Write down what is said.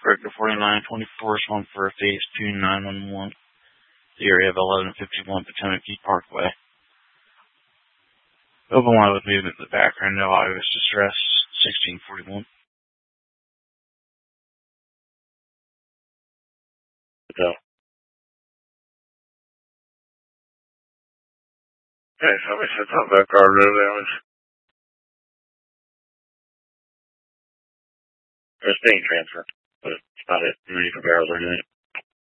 Breaker 4924 is one for a phase 2911. The area of 1151 Potomac Key Parkway. Open wide with movement in the background, no obvious distress, 1641. Okay. Okay, somebody said something about car road damage. It's being transferred, but it's not it. You need for barrels or anything.